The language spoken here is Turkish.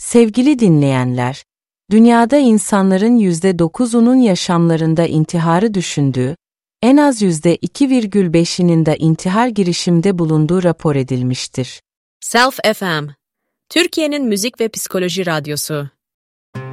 Sevgili dinleyenler, dünyada insanların %9'unun yaşamlarında intiharı düşündüğü, en az %2,5'inin de intihar girişiminde bulunduğu rapor edilmiştir. Self FM, Türkiye'nin müzik ve psikoloji radyosu.